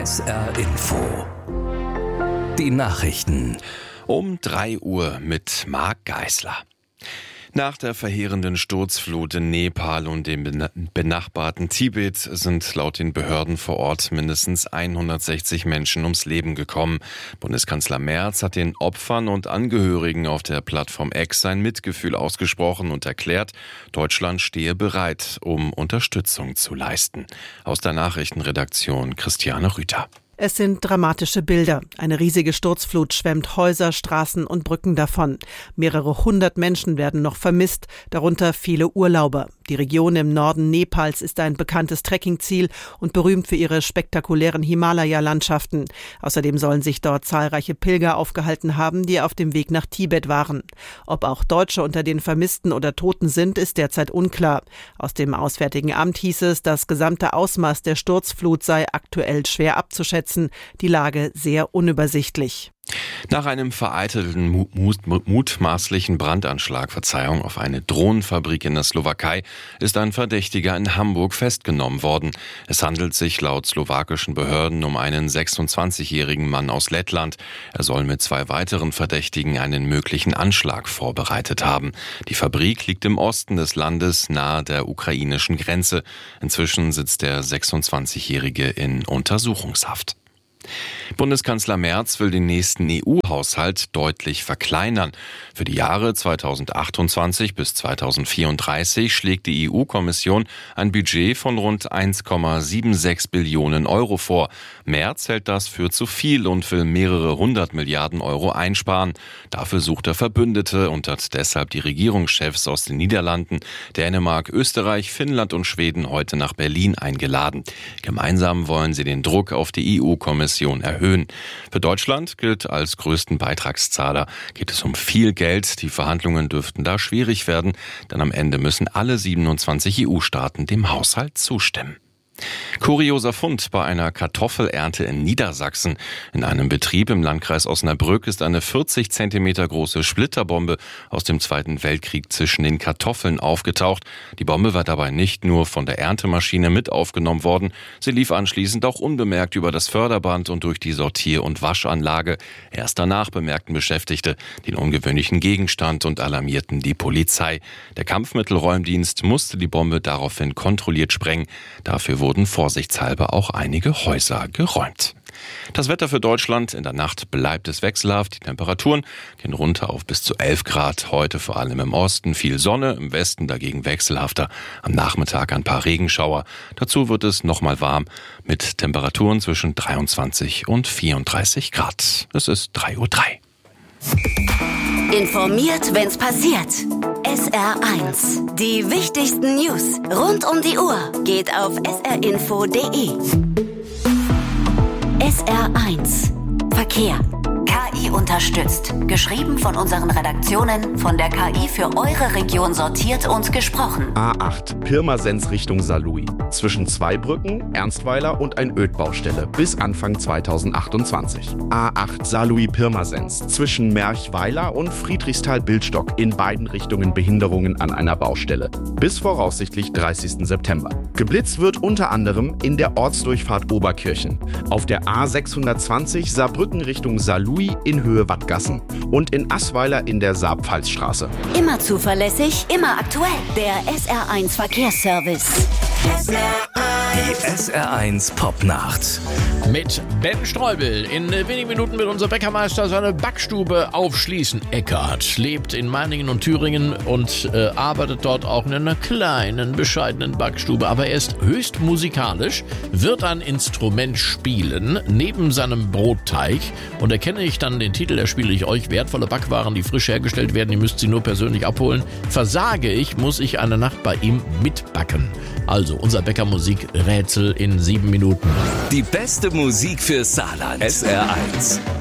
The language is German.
SR Info. Die Nachrichten. Um 3 Uhr mit Marc Geisler. Nach der verheerenden Sturzflut in Nepal und dem benachbarten Tibet sind laut den Behörden vor Ort mindestens 160 Menschen ums Leben gekommen. Bundeskanzler Merz hat den Opfern und Angehörigen auf der Plattform X sein Mitgefühl ausgesprochen und erklärt, Deutschland stehe bereit, um Unterstützung zu leisten. Aus der Nachrichtenredaktion Christiane Rüther. Es sind dramatische Bilder. Eine riesige Sturzflut schwemmt Häuser, Straßen und Brücken davon. Mehrere hundert Menschen werden noch vermisst, darunter viele Urlauber. Die Region im Norden Nepals ist ein bekanntes Trekkingziel und berühmt für ihre spektakulären Himalaya-Landschaften. Außerdem sollen sich dort zahlreiche Pilger aufgehalten haben, die auf dem Weg nach Tibet waren. Ob auch Deutsche unter den Vermissten oder Toten sind, ist derzeit unklar. Aus dem Auswärtigen Amt hieß es, das gesamte Ausmaß der Sturzflut sei aktuell schwer abzuschätzen. Die Lage sehr unübersichtlich. Nach einem vereitelten mutmaßlichen Brandanschlag, auf eine Drohnenfabrik in der Slowakei, ist ein Verdächtiger in Hamburg festgenommen worden. Es handelt sich laut slowakischen Behörden um einen 26-jährigen Mann aus Lettland. Er soll mit 2 weiteren Verdächtigen einen möglichen Anschlag vorbereitet haben. Die Fabrik liegt im Osten des Landes nahe der ukrainischen Grenze. Inzwischen sitzt der 26-jährige in Untersuchungshaft. Bundeskanzler Merz will den nächsten EU-Haushalt deutlich verkleinern. Für die Jahre 2028 bis 2034 schlägt die EU-Kommission ein Budget von rund 1,76 Billionen Euro vor. Merz hält das für zu viel und will mehrere 100 Milliarden Euro einsparen. Dafür sucht er Verbündete und hat deshalb die Regierungschefs aus den Niederlanden, Dänemark, Österreich, Finnland und Schweden heute nach Berlin eingeladen. Gemeinsam wollen sie den Druck auf die EU-Kommission erhöhen. Für Deutschland gilt als größten Beitragszahler. Geht es um viel Geld. Die Verhandlungen dürften da schwierig werden, denn am Ende müssen alle 27 EU-Staaten dem Haushalt zustimmen. Kurioser Fund bei einer Kartoffelernte in Niedersachsen. In einem Betrieb im Landkreis Osnabrück ist eine 40 Zentimeter große Splitterbombe aus dem Zweiten Weltkrieg zwischen den Kartoffeln aufgetaucht. Die Bombe war dabei nicht nur von der Erntemaschine mit aufgenommen worden, sie lief anschließend auch unbemerkt über das Förderband und durch die Sortier- und Waschanlage. Erst danach bemerkten Beschäftigte den ungewöhnlichen Gegenstand und alarmierten die Polizei. Der Kampfmittelräumdienst musste die Bombe daraufhin kontrolliert sprengen. Dafür wurden vorsichtshalber auch einige Häuser geräumt. Das Wetter für Deutschland: in der Nacht bleibt es wechselhaft. Die Temperaturen gehen runter auf bis zu 11 Grad. Heute vor allem im Osten viel Sonne, im Westen dagegen wechselhafter. Am Nachmittag ein paar Regenschauer. Dazu wird es nochmal warm mit Temperaturen zwischen 23 und 34 Grad. Es ist 3:03 Uhr. Informiert, wenn's passiert. SR1. Die wichtigsten News rund um die Uhr geht auf srinfo.de. SR1. Verkehr. KI unterstützt. Geschrieben von unseren Redaktionen, von der KI für eure Region sortiert und gesprochen. A8 Pirmasens Richtung Saarlouis. Zwischen 2 Brücken, Ernstweiler und ein Ödbaustelle bis Anfang 2028. A8 Saarlouis-Pirmasens. Zwischen Merchweiler und Friedrichsthal-Bildstock. In beiden Richtungen Behinderungen an einer Baustelle. Bis voraussichtlich 30. September. Geblitzt wird unter anderem in der Ortsdurchfahrt Oberkirchen. Auf der A620 Saarbrücken Richtung Saarlouis in Höhe Wattgassen und in Assweiler in der Saar-Pfalz-Straße. Immer zuverlässig, immer aktuell. Der SR1 Verkehrsservice. Die SR1 Popnacht. Mit Ben Streubel. In wenigen Minuten wird unser Bäckermeister seine Backstube aufschließen. Eckhard lebt in Meiningen und Thüringen und arbeitet dort auch in einer kleinen, bescheidenen Backstube. Aber er ist höchst musikalisch, wird ein Instrument spielen neben seinem Brotteig. Und erkenne ich dann den Titel, spiele ich euch wertvolle Backwaren, die frisch hergestellt werden. Ihr müsst sie nur persönlich abholen. Versage ich, muss ich eine Nacht bei ihm mitbacken. Also unser Bäckermusik-Rätsel in 7 Minuten. Die beste Musik für Saarland. SR1.